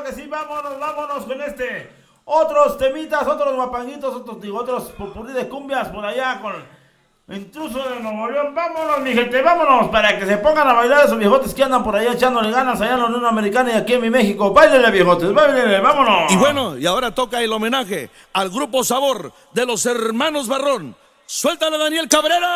claro que sí, vámonos con otros temitas, otros guapanguitos, otros popurrí de cumbias por allá con Intruso de Nuevo León. Vámonos, mi gente, vámonos, para que se pongan a bailar esos viejotes que andan por allá echándole ganas allá en la Unión Americana y aquí en mi México. Báilenle, viejotes, báilenle, vámonos. Y bueno, y ahora toca el homenaje al Grupo Sabor de los Hermanos Barrón. Suéltale, Daniel Cabrera.